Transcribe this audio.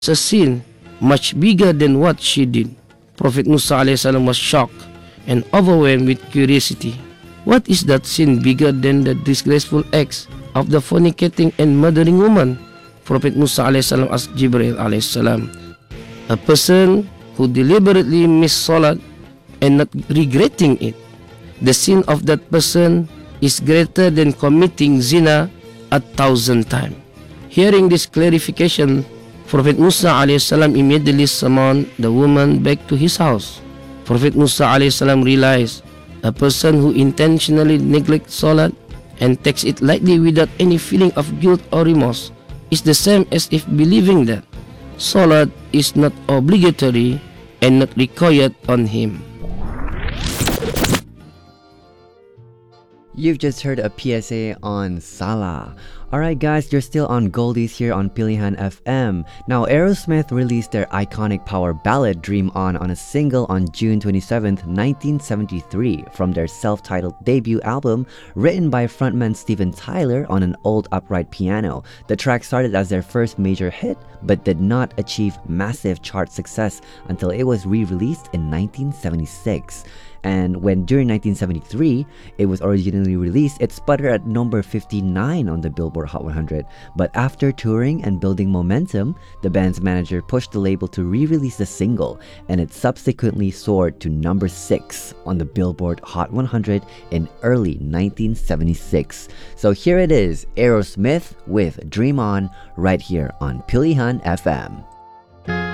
a sin much bigger than what she did. Prophet Musa a.s. was shocked and overwhelmed with curiosity. What is that sin bigger than the disgraceful acts of the fornicating and murdering woman? Prophet Musa a.s. asked Jibril a.s. A person who deliberately missed salat and not regretting it, the sin of that person is greater than committing zina 1,000 times. Hearing this clarification, Prophet Musa a.s. immediately summoned the woman back to his house. Prophet Musa a.s. realized a person who intentionally neglects salat and takes it lightly without any feeling of guilt or remorse is the same as if believing that salat is not obligatory and not required on him. You've just heard a PSA on Salah. Alright guys, you're still on Goldies here on Pilihan FM. Now Aerosmith released their iconic power ballad Dream On a single on June 27th, 1973 from their self-titled debut album written by frontman Steven Tyler on an old upright piano. The track started as their first major hit but did not achieve massive chart success until it was re-released in 1976. And when during 1973 it was originally released, it sputtered at number 59 on the Billboard Hot 100. But after touring and building momentum, the band's manager pushed the label to re-release the single, and it subsequently soared to number 6 on the Billboard Hot 100 in early 1976. So here it is, Aerosmith with Dream On, right here on Pilihan FM.